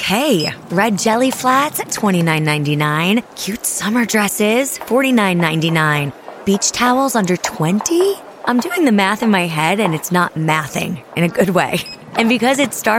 Hey, red jelly flats, $29.99. Cute summer dresses, $49.99. Beach towels under $20? I'm doing the math in my head and it's not mathing in a good way. And because it's Star